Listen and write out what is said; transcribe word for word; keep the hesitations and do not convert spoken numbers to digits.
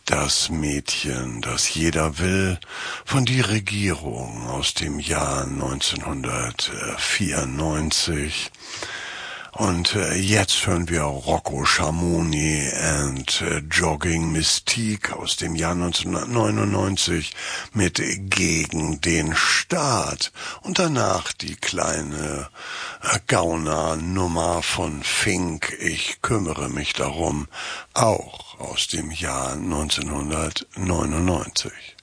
Das Mädchen, das jeder will, von Die Regierung aus dem Jahr neunzehnhundertvierundneunzig. Und äh, jetzt hören wir Rocco Schamoni and äh, Jogging Mystique aus dem Jahr neunzehnhundertneunundneunzig mit Gegen den Staat. Und danach die kleine äh, Gauner-Nummer von Fink, Ich kümmere mich darum, auch aus dem Jahr neunzehnhundertneunundneunzig.